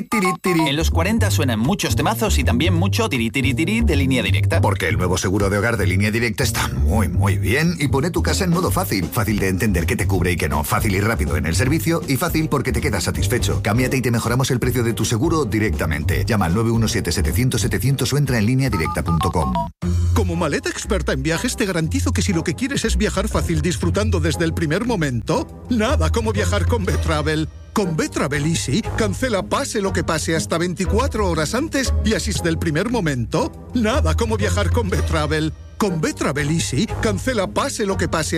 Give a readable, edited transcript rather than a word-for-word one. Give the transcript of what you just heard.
tiri, tiri. En los 40 suenan muchos temazos y también mucho tiri, tiri, tiri de Línea Directa. Porque el nuevo seguro de hogar de Línea Directa está muy, muy bien y pone tu casa en modo fácil. Fácil de entender qué te cubre y qué no. Fácil y rápido en el servicio y fácil porque te quedas satisfecho. Cámbiate y te mejoramos el precio de tu seguro directamente. Llama al 917-700-700 o entra en lineadirecta.com. Como maleta experta en viajes, te garantizo que si lo que quieres es viajar fácil disfrutando desde el primer momento, nada como viajar con B-Travel. Con B-Travel Easy, cancela pase lo que pase hasta 24 horas antes y así del primer momento, nada como viajar con B-Travel. Con B-Travel Easy, cancela pase lo que pase